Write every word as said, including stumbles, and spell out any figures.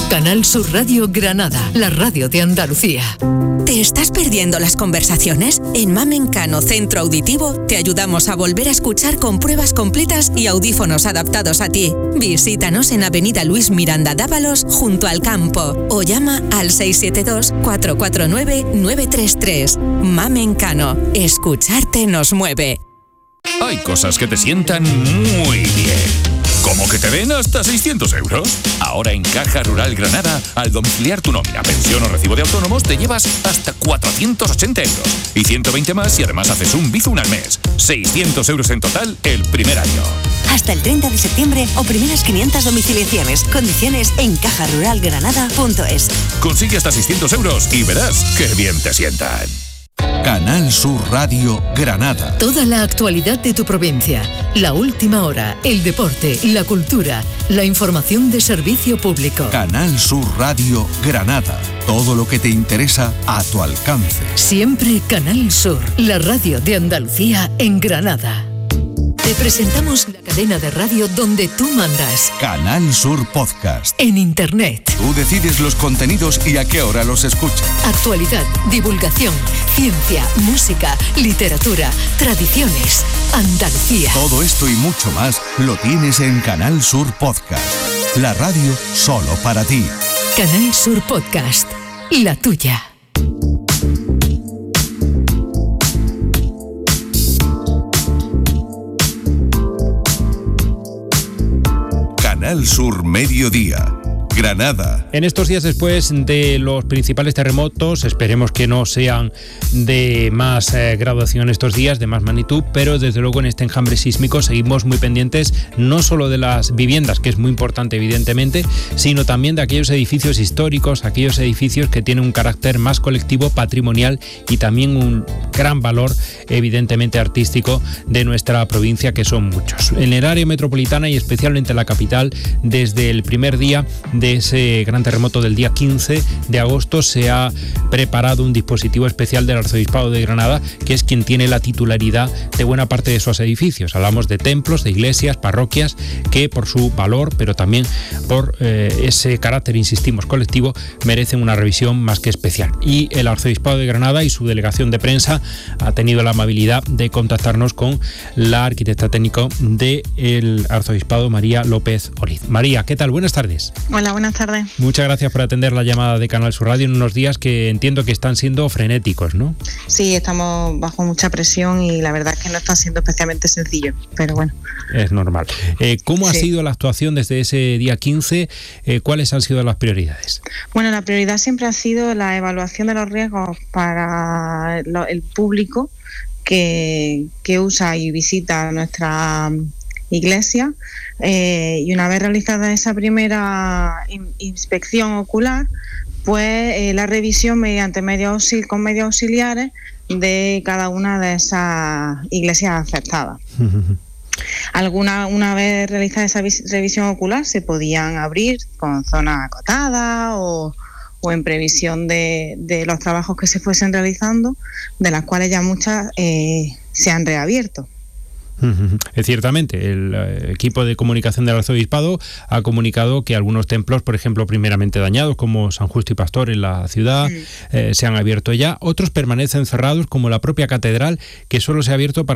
Canal Sur Radio Granada, la radio de Andalucía. ¿Te estás perdiendo las conversaciones? En Mamencano Centro Auditivo te ayudamos a volver a escuchar con pruebas completas y audífonos adaptados a ti. Visítanos en Avenida Luis Miranda Dávalos, junto al campo, o llama al seis siete dos, cuatro cuatro nueve, nueve tres tres. Mamencano, escucharte nos mueve. Hay cosas que te sientan muy bien. ¿Cómo que te den hasta seiscientos euros? Ahora en Caja Rural Granada, al domiciliar tu nómina, pensión o recibo de autónomos, te llevas hasta cuatrocientos ochenta euros. Y ciento veinte más si además haces un Bizum al mes. seiscientos euros en total el primer año. Hasta el treinta de septiembre o primeras quinientas domiciliaciones. Condiciones en caja rural granada punto es. Consigue hasta seiscientos euros y verás qué bien te sientan. Canal Sur Radio Granada. Toda la actualidad de tu provincia, la última hora, el deporte, la cultura, la información de servicio público. Canal Sur Radio Granada. Todo lo que te interesa a tu alcance. Siempre Canal Sur, la radio de Andalucía en Granada. Te presentamos la cadena de radio donde tú mandas. Canal Sur Podcast. En Internet. Tú decides los contenidos y a qué hora los escuchas. Actualidad, divulgación, ciencia, música, literatura, tradiciones, Andalucía. Todo esto y mucho más lo tienes en Canal Sur Podcast. La radio solo para ti. Canal Sur Podcast. La tuya. Canal Sur Mediodía, Granada. En estos días después de los principales terremotos, esperemos que no sean de más eh, graduación estos días, de más magnitud, pero desde luego en este enjambre sísmico seguimos muy pendientes no solo de las viviendas, que es muy importante evidentemente, sino también de aquellos edificios históricos, aquellos edificios que tienen un carácter más colectivo, patrimonial y también un gran valor evidentemente artístico de nuestra provincia, que son muchos. En el área metropolitana y especialmente en la capital, desde el primer día de ese gran terremoto del día quince de agosto se ha preparado un dispositivo especial del Arzobispado de Granada, que es quien tiene la titularidad de buena parte de esos edificios. Hablamos de templos, de iglesias, parroquias, que por su valor, pero también por eh, ese carácter, insistimos, colectivo, merecen una revisión más que especial. Y el Arzobispado de Granada y su delegación de prensa ha tenido la amabilidad de contactarnos con la arquitecta técnico del Arzobispado, María López Oliz. María, ¿qué tal? Buenas tardes. Hola, buenas tardes. Muchas gracias por atender la llamada de Canal Sur Radio en unos días que entiendo que están siendo frenéticos, ¿no? Sí, estamos bajo mucha presión y la verdad es que no está siendo especialmente sencillo, pero bueno. Es normal. Eh, ¿Cómo ha sí. sido la actuación desde ese día quince? Eh, ¿Cuáles han sido las prioridades? Bueno, la prioridad siempre ha sido la evaluación de los riesgos para lo, el público que, que usa y visita nuestra iglesia, eh, y una vez realizada esa primera in, inspección ocular, pues eh, la revisión mediante medios auxil, con medios auxiliares de cada una de esas iglesias afectadas. Alguna, una vez realizada esa vis, revisión ocular, se podían abrir con zonas acotadas o, o en previsión de, de los trabajos que se fuesen realizando, de las cuales ya muchas eh, se han reabierto. Eh, ciertamente, el eh, equipo de comunicación del Arzobispado ha comunicado que algunos templos, por ejemplo, primeramente dañados, como San Justo y Pastor en la ciudad, sí. eh, se han abierto ya. Otros permanecen cerrados, como la propia catedral, que solo se ha abierto para